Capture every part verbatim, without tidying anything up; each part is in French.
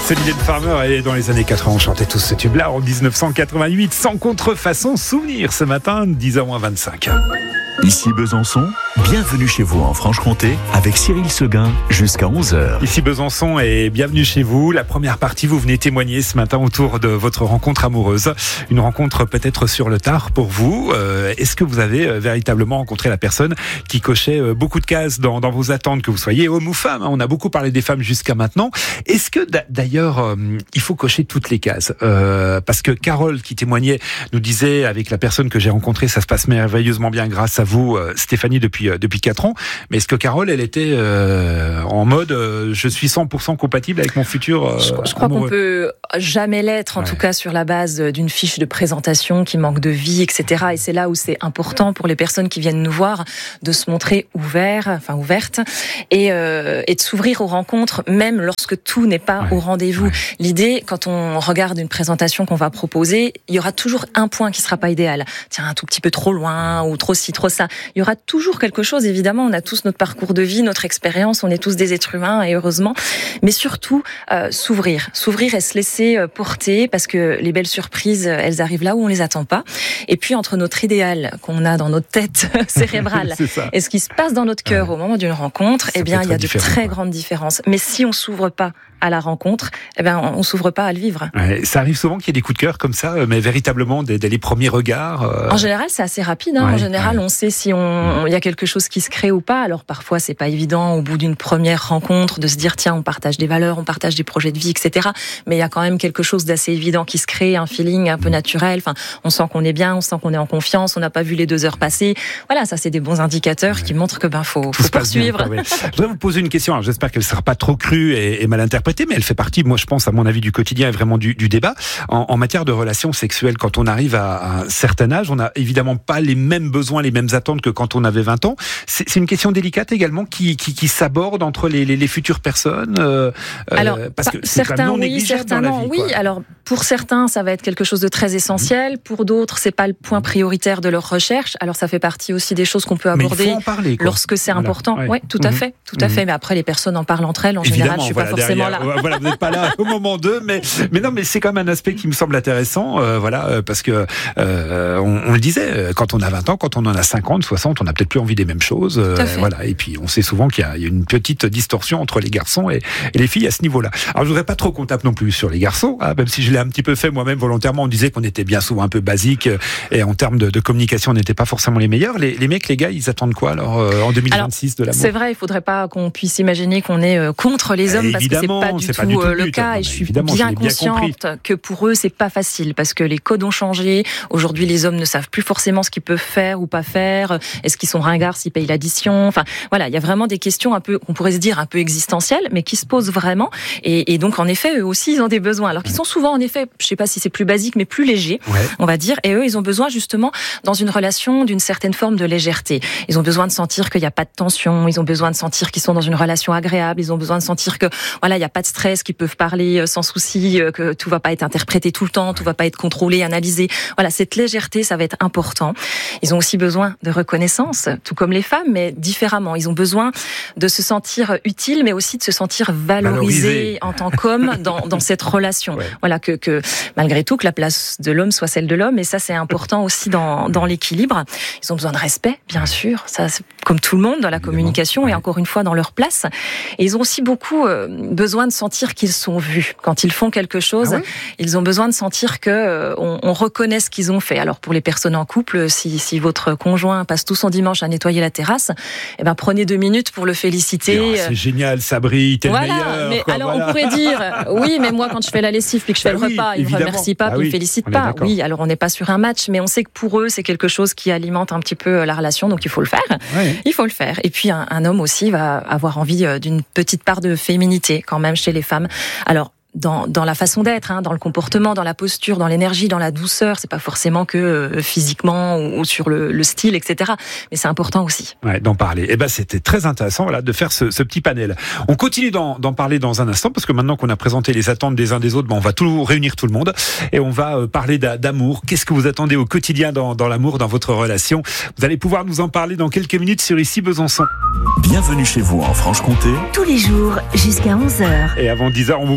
C'est Mylène Farmer et dans les années quatre-vingts, on chantait tous ce tube-là en dix-neuf cent quatre-vingt-huit, sans contrefaçon. Souvenir ce matin, dix heures moins vingt-cinq. Ici Besançon, bienvenue chez vous en Franche-Comté avec Cyril Seguin jusqu'à onze heures. Ici Besançon et bienvenue chez vous. La première partie, vous venez témoigner ce matin autour de votre rencontre amoureuse. Une rencontre peut-être sur le tard pour vous. Euh, est-ce que vous avez euh, véritablement rencontré la personne qui cochait euh, beaucoup de cases dans, dans vos attentes, que vous soyez homme ou femme, hein? On a beaucoup parlé des femmes jusqu'à maintenant. Est-ce que d'ailleurs, euh, il faut cocher toutes les cases euh, Parce que Carole, qui témoignait, nous disait, avec la personne que j'ai rencontrée, ça se passe merveilleusement bien grâce à vous, Stéphanie, depuis depuis quatre ans. Mais est-ce que Carole, elle était euh, en mode euh, je suis cent pour cent compatible avec mon futur euh, Je, je crois amoureux. qu'on peut jamais l'être, en ouais. tout cas sur la base d'une fiche de présentation qui manque de vie, et cetera. Et c'est là où c'est important pour les personnes qui viennent nous voir de se montrer ouvert, enfin ouverte, et euh, et de s'ouvrir aux rencontres, même lorsque tout n'est pas ouais. au rendez-vous. Ouais. L'idée, quand on regarde une présentation qu'on va proposer, il y aura toujours un point qui sera pas idéal. Tiens, un tout petit peu trop loin ou trop ci, trop ça. Il y aura toujours quelque chose, évidemment, on a tous notre parcours de vie, notre expérience, on est tous des êtres humains, et heureusement, mais surtout, euh, s'ouvrir, s'ouvrir et se laisser porter, parce que les belles surprises, elles arrivent là où on les attend pas. Et puis, entre notre idéal qu'on a dans notre tête cérébrale et ce qui se passe dans notre cœur ouais. au moment d'une rencontre, ça eh bien, il y a de très ouais. grandes différences. Mais si on s'ouvre pas à la rencontre, eh ben, on s'ouvre pas à le vivre. Ouais, ça arrive souvent qu'il y ait des coups de cœur comme ça, mais véritablement, dès, dès les premiers regards. Euh... En général, c'est assez rapide. Hein. Ouais, en général, ouais. on sait si on, il y a quelque chose qui se crée ou pas. Alors parfois, c'est pas évident au bout d'une première rencontre de se dire tiens, on partage des valeurs, on partage des projets de vie, et cetera. Mais il y a quand même quelque chose d'assez évident qui se crée, un feeling un peu naturel. Enfin, on sent qu'on est bien, on sent qu'on est en confiance, on n'a pas vu les deux heures passer. Voilà, ça c'est des bons indicateurs ouais. qui montrent que ben faut, faut poursuivre. Bien, ouais. Je voudrais vous poser une question. Alors, j'espère qu'elle sera pas trop crue et, et mal interprétée, mais elle fait partie, moi je pense, à mon avis, du quotidien et vraiment du, du débat. En, en matière de relations sexuelles, quand on arrive à, à un certain âge, on n'a évidemment pas les mêmes besoins, les mêmes attentes que quand on avait vingt ans. C'est, c'est une question délicate également qui, qui, qui s'aborde entre les, les, les futures personnes. Euh, alors, parce que c'est certains oui, certains non. Oui, alors pour certains, ça va être quelque chose de très essentiel. Mmh. Pour d'autres, c'est pas le point prioritaire de leur recherche. Alors ça fait partie aussi des choses qu'on peut aborder mais il faut en parler, quoi. Lorsque c'est voilà. important. Oui, ouais, tout mmh. à fait, tout à mmh. fait. Mais après, les personnes en parlent entre elles. En évidemment, général, je suis voilà, pas forcément derrière, là. Voilà, vous n'êtes pas là au moment d'eux, mais mais non, mais c'est quand même un aspect qui me semble intéressant. Euh, voilà, parce que euh, on, on le disait, quand on a vingt ans, quand on en a cinquante, soixante, on n'a peut-être plus envie des mêmes choses. Euh, voilà, et puis on sait souvent qu'il y a, il y a une petite distorsion entre les garçons et, et les filles à ce niveau-là. Alors je voudrais pas trop qu'on tape non plus sur les garçons, hein, même si je l'ai un petit peu fait moi-même volontairement. On disait qu'on était bien souvent un peu basique et en termes de, de communication, on n'était pas forcément les meilleurs. Les, les mecs, les gars, ils attendent quoi alors euh, en deux mille vingt-six alors, de l'amour? C'est vrai, il faudrait pas qu'on puisse imaginer qu'on est euh, contre les hommes, parce que c'est pas du, tout, pas du tout euh, le cas. Non, et je suis bien, bien consciente bien que pour eux, c'est pas facile, parce que les codes ont changé. Aujourd'hui, les hommes ne savent plus forcément ce qu'ils peuvent faire ou pas faire. Est-ce qu'ils sont ringards s'ils payent l'addition? Enfin, voilà, il y a vraiment des questions un peu, on pourrait se dire un peu existentielles, mais qui se posent vraiment. Et, et donc, en effet, eux aussi, ils ont des besoins. Alors qu'ils sont souvent, en effet, je sais pas si c'est plus basique, mais plus léger, ouais. on va dire. Et eux, ils ont besoin justement, dans une relation, d'une certaine forme de légèreté. Ils ont besoin de sentir qu'il n'y a pas de tension. Ils ont besoin de sentir qu'ils sont dans une relation agréable. Ils ont besoin de sentir que, voilà, il n'y a pas de stress, qu'ils peuvent parler sans souci, que tout va pas être interprété tout le temps, tout va pas être contrôlé, analysé. Voilà, cette légèreté, ça va être important. Ils ont aussi besoin de reconnaissance, tout comme les femmes, mais différemment. Ils ont besoin de se sentir utiles, mais aussi de se sentir valorisés Valorisé. en tant qu'hommes dans, dans cette relation. Ouais. Voilà, que, que malgré tout, que la place de l'homme soit celle de l'homme, et ça, c'est important aussi dans, dans l'équilibre. Ils ont besoin de respect, bien sûr, ça, c'est comme tout le monde dans la Évidemment. communication, ouais. et encore une fois dans leur place. Et ils ont aussi beaucoup euh, besoin de sentir qu'ils sont vus. Quand ils font quelque chose, ah ouais ils ont besoin de sentir que euh, on, on reconnaît ce qu'ils ont fait. Alors pour les personnes en couple, si, si votre conjoint passe tout son dimanche à nettoyer la terrasse, eh ben prenez deux minutes pour le féliciter. Oh, c'est génial, ça brille, t'es voilà, le meilleur. Mais quoi, alors voilà. on pourrait dire, oui, mais moi quand je fais la lessive puis que je fais bah le oui, repas, ils ne me remercient pas, bah puis oui, ils me félicitent pas. Oui, alors on n'est pas sur un match, mais on sait que pour eux c'est quelque chose qui alimente un petit peu la relation, donc il faut le faire. Ouais. Il faut le faire. Et puis un, un homme aussi va avoir envie d'une petite part de féminité quand même chez les femmes. Alors dans, dans la façon d'être, hein, dans le comportement, dans la posture, dans l'énergie, dans la douceur. C'est pas forcément que euh, physiquement ou, ou sur le, le style, et cetera. Mais c'est important aussi. Ouais, d'en parler. Eh ben, c'était très intéressant, voilà, de faire ce, ce petit panel. On continue d'en, d'en parler dans un instant, parce que maintenant qu'on a présenté les attentes des uns des autres, ben, on va tout réunir tout le monde et on va euh, parler d'a, d'amour. Qu'est-ce que vous attendez au quotidien dans, dans l'amour, dans votre relation? Vous allez pouvoir nous en parler dans quelques minutes sur Ici Besançon. Bienvenue chez vous en Franche-Comté. Tous les jours jusqu'à onze heures. Et avant dix heures, on vous programme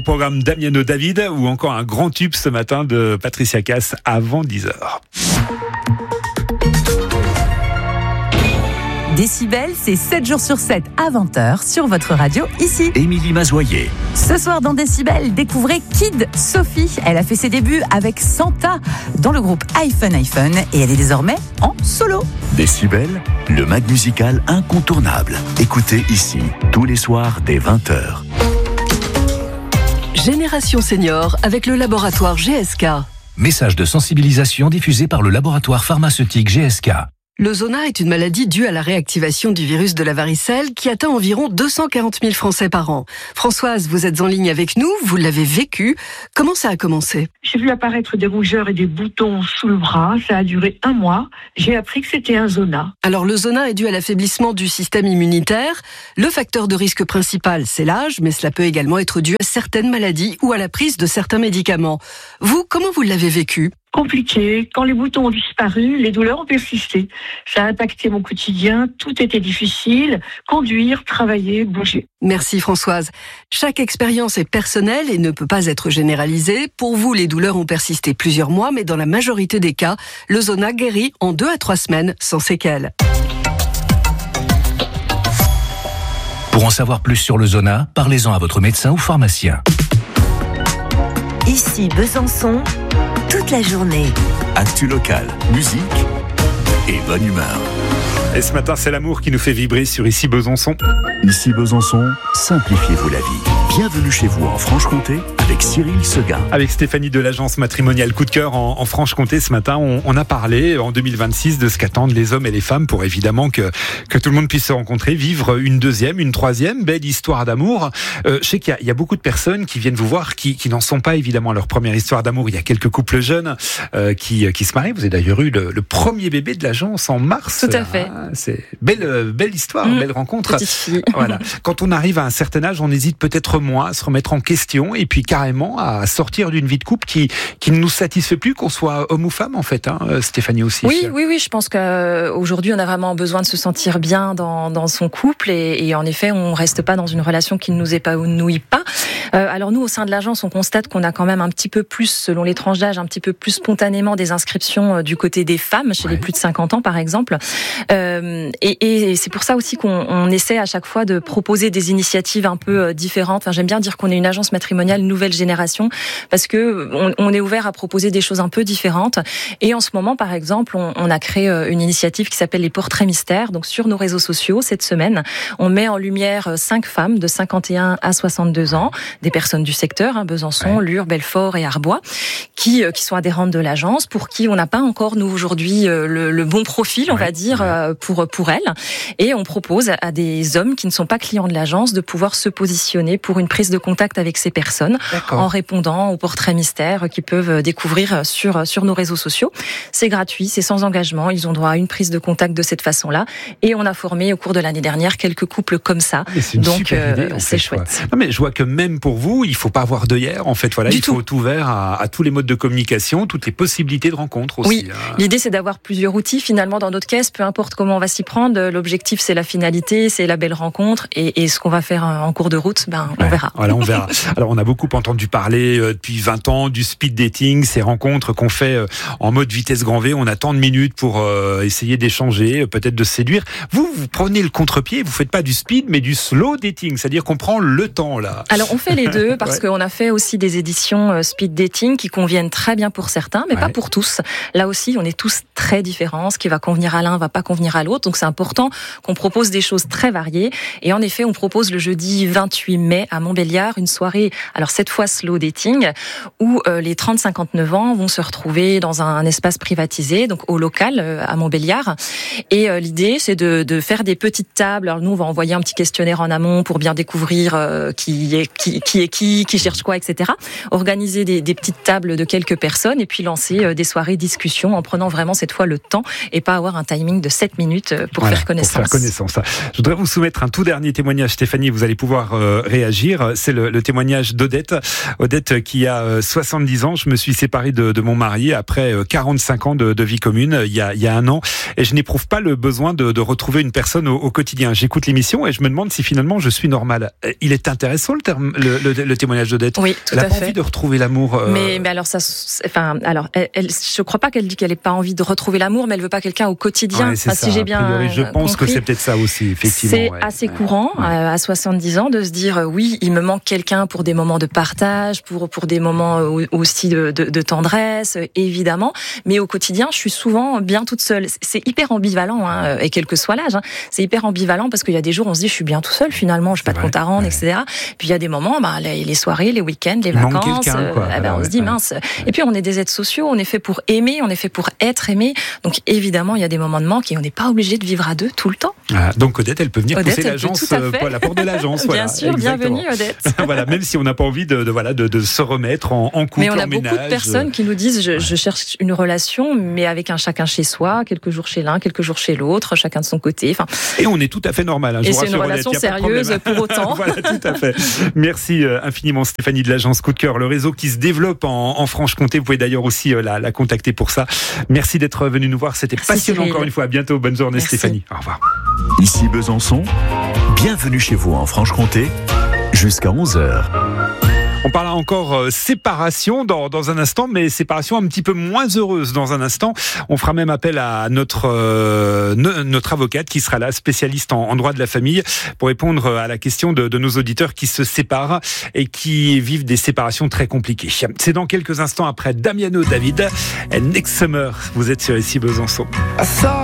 Damiano David ou encore un grand tube ce matin de Patricia Cass avant dix heures. Décibel, c'est sept jours sur sept à vingt heures sur votre radio ici. Émilie Mazoyer. Ce soir dans Décibel, découvrez Kid Sophie. Elle a fait ses débuts avec Santa dans le groupe iPhone iPhone et elle est désormais en solo. Décibel, le mag musical incontournable. Écoutez ici, tous les soirs dès vingt heures. Génération Senior avec le laboratoire G S K. Message de sensibilisation diffusé par le laboratoire pharmaceutique G S K. Le zona est une maladie due à la réactivation du virus de la varicelle qui atteint environ deux cent quarante mille Français par an. Françoise, vous êtes en ligne avec nous, vous l'avez vécu. Comment ça a commencé ? J'ai vu apparaître des rougeurs et des boutons sous le bras. Ça a duré un mois. J'ai appris que c'était un zona. Alors le zona est dû à l'affaiblissement du système immunitaire. Le facteur de risque principal, c'est l'âge, mais cela peut également être dû à certaines maladies ou à la prise de certains médicaments. Vous, comment vous l'avez vécu ? Compliqué. Quand les boutons ont disparu, les douleurs ont persisté. Ça a impacté mon quotidien. Tout était difficile. Conduire, travailler, bouger. Merci Françoise. Chaque expérience est personnelle et ne peut pas être généralisée. Pour vous, les douleurs ont persisté plusieurs mois, mais dans la majorité des cas, le zona guérit en deux à trois semaines sans séquelles. Pour en savoir plus sur le zona, parlez-en à votre médecin ou pharmacien. Ici Besançon, toute la journée. Actu locale, musique et bonne humeur. Et ce matin, c'est l'amour qui nous fait vibrer sur Ici Besançon. Ici Besançon, simplifiez-vous la vie. Bienvenue chez vous en Franche-Comté avec Cyril Seguin. Avec Stéphanie de l'agence matrimoniale Coup de Cœur en, en Franche-Comté, ce matin, on, on a parlé en deux mille vingt-six de ce qu'attendent les hommes et les femmes pour évidemment que, que tout le monde puisse se rencontrer, vivre une deuxième, une troisième belle histoire d'amour. Euh, je sais qu'il y a, il y a beaucoup de personnes qui viennent vous voir qui, qui n'en sont pas évidemment à leur première histoire d'amour. Il y a quelques couples jeunes euh, qui, qui se marient. Vous avez d'ailleurs eu le, le premier bébé de l'agence en mars. Tout à fait. Ah, c'est belle, belle histoire, mmh, belle rencontre. Petite fille. Voilà. Quand on arrive à un certain âge, on hésite peut-être moins à se remettre en question et puis carrément à sortir d'une vie de couple qui, qui ne nous satisfait plus, qu'on soit homme ou femme en fait, hein, Stéphanie aussi. Oui, oui, oui, je pense qu'aujourd'hui on a vraiment besoin de se sentir bien dans, dans son couple et, et en effet on reste pas dans une relation qui ne nous épanouit pas. Euh, alors nous au sein de l'agence on constate qu'on a quand même un petit peu plus, selon les tranches d'âge, un petit peu plus spontanément des inscriptions du côté des femmes, chez ouais. les plus de cinquante ans par exemple. Euh, et, et c'est pour ça aussi qu'on on essaie à chaque fois de proposer des initiatives un peu différentes. Enfin, j'aime bien dire qu'on est une agence matrimoniale nouvelle génération parce que on, on est ouvert à proposer des choses un peu différentes. Et en ce moment, par exemple, on, on a créé une initiative qui s'appelle les portraits mystères. Donc sur nos réseaux sociaux, cette semaine, on met en lumière cinq femmes de cinquante et un à soixante-deux ans, des personnes du secteur, hein, Besançon, ouais. Lure, Belfort et Arbois, qui qui sont adhérentes de l'agence, pour qui on n'a pas encore nous aujourd'hui le, le bon profil, on ouais. va dire, ouais. pour pour elles. Et on propose à des hommes qui ne sont pas clients de l'agence de pouvoir se positionner pour une prise de contact avec ces personnes. D'accord. En répondant aux portraits mystères qu'ils peuvent découvrir sur, sur nos réseaux sociaux. C'est gratuit, c'est sans engagement, ils ont droit à une prise de contact de cette façon-là. Et on a formé au cours de l'année dernière quelques couples comme ça. Ah, c'est une Donc super idée, euh, c'est fait, chouette. Non mais je vois que même pour vous, il ne faut pas avoir d'œillères en fait. Voilà, du il tout. faut être ouvert à, à tous les modes de communication, toutes les possibilités de rencontre aussi. Oui, hein. L'idée c'est d'avoir plusieurs outils finalement dans notre caisse, peu importe comment on va s'y prendre. L'objectif c'est la finalité, c'est la belle rencontre et, et ce qu'on va faire en cours de route, ben, on ouais, verra. Voilà, on verra. Alors on a beaucoup entendu parler euh, depuis vingt ans du speed dating, ces rencontres qu'on fait euh, en mode vitesse grand V. On a tant de minutes pour euh, essayer d'échanger, euh, peut-être de se séduire. Vous, vous prenez le contre-pied, vous faites pas du speed, mais du slow dating, c'est-à-dire qu'on prend le temps là. Alors on fait les deux parce ouais. qu'on a fait aussi des éditions euh, speed dating qui conviennent très bien pour certains, mais ouais. pas pour tous. Là aussi, on est tous très différents. Ce qui va convenir à l'un va pas convenir à l'autre. Donc c'est important qu'on propose des choses très variées. Et en effet, on propose le jeudi vingt-huit mai à Montbéliard une soirée, alors cette fois slow dating, où euh, les trente à cinquante-neuf ans vont se retrouver dans un, un espace privatisé, donc au local euh, à Montbéliard. Et euh, l'idée, c'est de, de faire des petites tables. Alors nous, on va envoyer un petit questionnaire en amont pour bien découvrir euh, qui est qui, qui est qui, qui cherche quoi, et cetera. Organiser des, des petites tables de quelques personnes et puis lancer euh, des soirées discussions en prenant vraiment cette fois le temps et pas avoir un timing de sept minutes pour voilà, faire connaissance. Pour faire connaissance. Je voudrais vous soumettre un tout dernier témoignage, Stéphanie, vous allez pouvoir euh, réagir. C'est le, le témoignage d'Odette. Odette qui a euh, soixante-dix ans. Je me suis séparé de, de mon mari après euh, quarante-cinq ans de, de vie commune il y, a, il y a un an et je n'éprouve pas le besoin de, de retrouver une personne au, au quotidien. J'écoute l'émission et je me demande si finalement je suis normal. Il est intéressant le, terme, le, le, le témoignage d'Odette. Oui, tout elle à a pas fait. envie de retrouver l'amour. Euh... Mais, mais alors ça, enfin, alors, elle, elle, je crois pas qu'elle dit qu'elle n'ait pas envie de retrouver l'amour, mais elle veut pas quelqu'un au quotidien. Ouais, c'est enfin, ça. Si j'ai bien priori, je pense compris, que c'est peut-être ça aussi, effectivement. C'est ouais. assez courant ouais. euh, à soixante-dix ans de se dire euh, oui, il me manque quelqu'un pour des moments de partage, pour pour des moments euh, aussi de, de, de tendresse, euh, évidemment. Mais au quotidien, je suis souvent bien toute seule. C'est hyper ambivalent, hein, et quel que soit l'âge, hein, c'est hyper ambivalent parce qu'il y a des jours on se dit je suis bien tout seul finalement, je n'ai pas de compte à rendre, ouais. et cetera. Puis il y a des moments, bah, les, les soirées, les week-ends, les il vacances, euh, quoi, eh ben, on ouais, se dit ouais. mince. Et puis on est des êtres sociaux, on est fait pour aimer, on est fait pour être aimé. Donc évidemment, il y a des moments de manque et on n'est pas obligé de vivre à deux tout le temps. Ah, donc Odette, elle peut venir Odette, pousser l'agence, euh, la porte de l'agence. Bien voilà, sûr, exactement. bienvenue Odette. Voilà, même si on n'a pas envie de, de voilà de, de se remettre en, en couple, mais on a en beaucoup ménage. de personnes qui nous disent je, ouais. je cherche une relation, mais avec un chacun chez soi, quelques jours chez l'un, quelques jours chez l'autre, chacun de son côté. Enfin. Et on est tout à fait normal. Hein, je et vous c'est une rassure, relation Odette, sérieuse pour autant. Voilà, tout à fait. Merci euh, infiniment Stéphanie de l'agence Coup de Cœur, le réseau qui se développe en, en Franche-Comté. Vous pouvez d'ailleurs aussi euh, la, la contacter pour ça. Merci d'être venue nous voir. C'était Merci passionnant Cyril. Encore une fois. À bientôt. Bonne journée Merci. Stéphanie. Au revoir. Ici Besançon, bienvenue chez vous en Franche-Comté, jusqu'à onze heures. On parlera encore euh, séparation dans, dans un instant, mais séparation un petit peu moins heureuse dans un instant. On fera même appel à notre, euh, no, notre avocate qui sera là, spécialiste en, en droit de la famille, pour répondre à la question de, de nos auditeurs qui se séparent et qui vivent des séparations très compliquées. C'est dans quelques instants après Damiano David et Next Summer. Vous êtes sur Ici Besançon.